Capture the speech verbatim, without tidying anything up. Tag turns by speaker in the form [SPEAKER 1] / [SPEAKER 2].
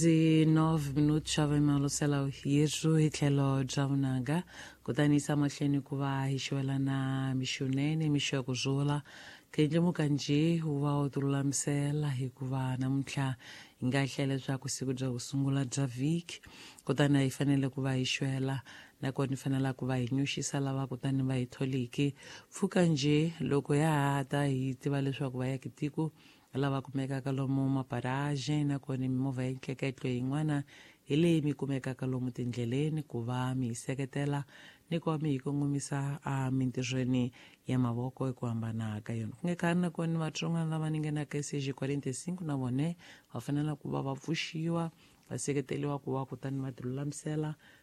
[SPEAKER 1] Zi nove minutos xava imalosela hirru hi tlhelo bya vunanga kutani yisa mahlweni ku va hi xivelana mixonene mixo ya ku zula kendlemuka nje hu va wu tilulamisela hikuva namuntlha hi nga hlela leswaku siku bya ku sungula bya vhiki kutani hi fanele ku va hi xwela nakona hi fanele ku va hi nyuxisa lava kutani va hi tholiki pfuka nje loko ya ha ta hi tiva leswaku vaakitiko lava kumekaka lomu mabaraje nakona mimovha ya ntleketlo yin'wana hi leyi mi kumekaka lomu tindleleni ku va mi hi seketela ni ku va mi hi kongomisa a mintirhweni ya mavoko hi ku hambana ka yona ku nga khari nakona vathu van'wana lava ni ngenaka S G quaranta-cinco na vone va fanele ku va va pfuxiwa va seketeliwa ku va kutani va tilulamisela